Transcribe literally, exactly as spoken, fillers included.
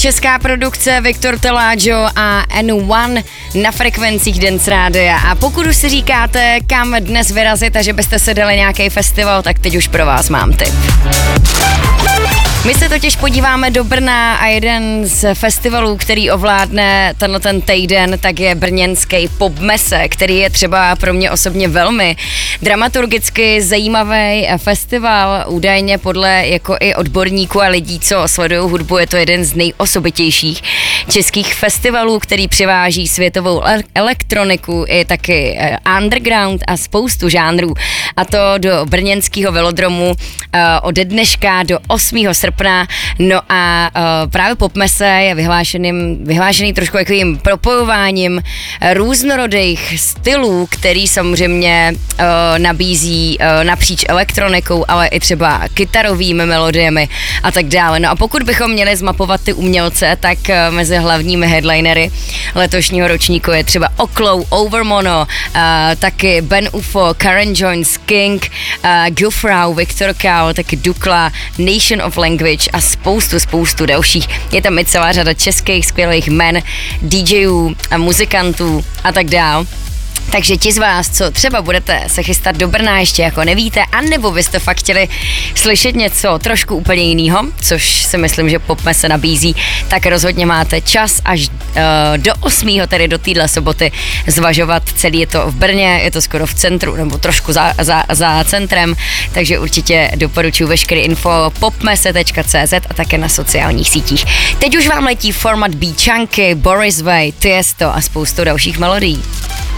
Česká produkce Viktor Telaggio a N jedna na frekvencích Dance Rádia. A pokud už si říkáte, kam dnes vyrazit a že byste se dali nějaký festival, tak teď už pro vás mám tip. My se totiž podíváme do Brna a jeden z festivalů, který ovládne tenhle ten týden, tak je brněnský Popmesse, který je třeba pro mě osobně velmi dramaturgicky zajímavý festival. Údajně podle jako i odborníků a lidí, co sledují hudbu, je to jeden z nejosobitějších českých festivalů, který přiváží světovou elektroniku i taky underground a spoustu žánrů. A to do brněnského velodromu ode dneška do osmého srpna. No a uh, právě Popmesse je vyhlášeným, vyhlášený trošku takovým propojováním různorodých stylů, který samozřejmě uh, nabízí uh, napříč elektronikou, ale i třeba kytarovými melodiemi a tak dále. No a pokud bychom měli zmapovat ty umělce, tak uh, mezi hlavními headlinery letošního ročníku je třeba Oklou, Overmono, uh, taky Ben Ufo, Karen Jones, King, uh, Gufrau, Viktor Kál, taky Dukla, Nation of Language a spoustu, spoustu dalších. Je tam i celá řada českých skvělých men, DJů a muzikantů a tak dál. Takže ti z vás, co třeba budete se chystat do Brna, ještě jako nevíte, anebo byste fakt chtěli slyšet něco trošku úplně jiného, což si myslím, že Popmesse nabízí, tak rozhodně máte čas až uh, do osmého, tedy do téhle soboty, zvažovat. Celý je to v Brně, je to skoro v centru, nebo trošku za, za, za centrem, takže určitě doporučuji veškeré info popmesse tečka cé zet a také na sociálních sítích. Teď už vám letí format B. Chunky, Boris Way, Tiesto a spoustu dalších melodií.